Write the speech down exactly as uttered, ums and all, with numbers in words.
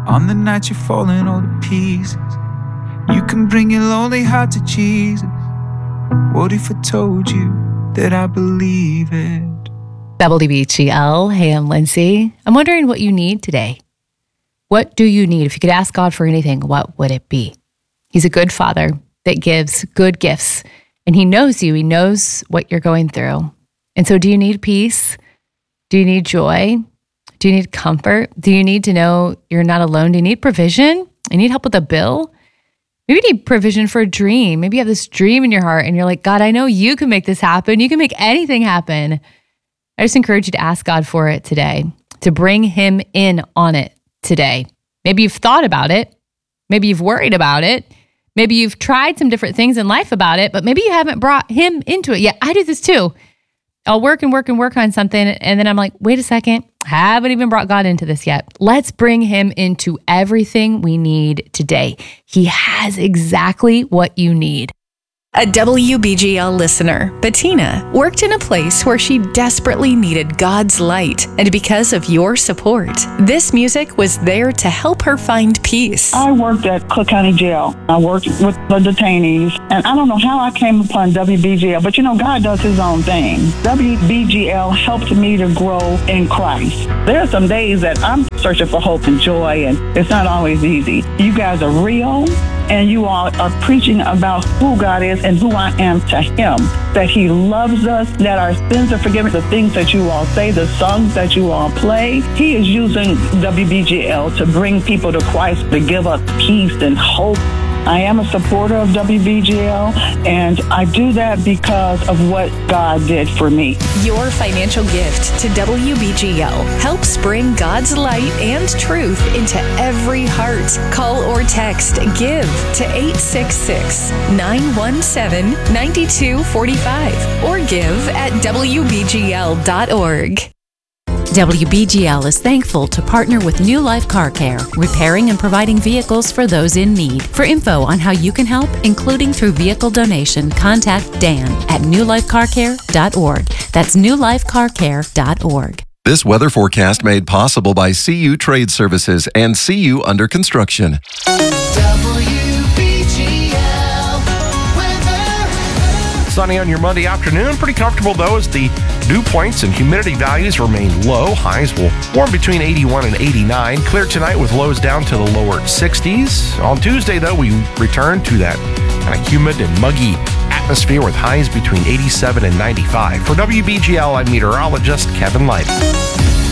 On the night you're falling all to pieces, you can bring your lonely heart to Jesus. What if I told you that I believe it? W B G L, hey, I'm Lindsay. I'm wondering what you need today. What do you need? If you could ask God for anything, what would it be? He's a good father that gives good gifts, and he knows you. He knows what you're going through. And so do you need peace? Do you need joy? Do you need comfort? Do you need to know you're not alone? Do you need provision? You need help with a bill? Maybe you need provision for a dream. Maybe you have this dream in your heart and you're like, God, I know you can make this happen. You can make anything happen. I just encourage you to ask God for it today, to bring him in on it today. Maybe you've thought about it. Maybe you've worried about it. Maybe you've tried some different things in life about it, but maybe you haven't brought him into it yet. I do this too. I'll work and work and work on something, and then I'm like, wait a second, I haven't even brought God into this yet. Let's bring him into everything we need today. He has exactly what you need. A W B G L listener, Bettina, worked in a place where she desperately needed God's light. And because of your support, this music was there to help her find peace. I worked at Cook County Jail. I worked with the detainees. And I don't know how I came upon W B G L, but you know, God does his own thing. W B G L helped me to grow in Christ. There are some days that I'm searching for hope and joy, and it's not always easy. You guys are real. And you all are preaching about who God is and who I am to him, that he loves us, that our sins are forgiven, the things that you all say, the songs that you all play. He is using W B G L to bring people to Christ, to give us peace and hope. I am a supporter of W B G L, and I do that because of what God did for me. Your financial gift to W B G L helps bring God's light and truth into every heart. Call or text GIVE to eight six six, nine one seven, nine two four five or give at W B G L dot org. W B G L is thankful to partner with New Life Car Care, repairing and providing vehicles for those in need. For info on how you can help, including through vehicle donation, contact Dan at new life car care dot org. That's new life car care dot org. This weather forecast made possible by C U Trade Services and C U Under Construction. Sunny on your Monday afternoon. Pretty comfortable, though, as the dew points and humidity values remain low. Highs will warm between eighty-one and eighty-nine. Clear tonight with lows down to the lower sixties. On Tuesday, though, we return to that kind of humid and muggy atmosphere with highs between eighty-seven and ninety-five. For W B G L, I'm meteorologist Kevin Light.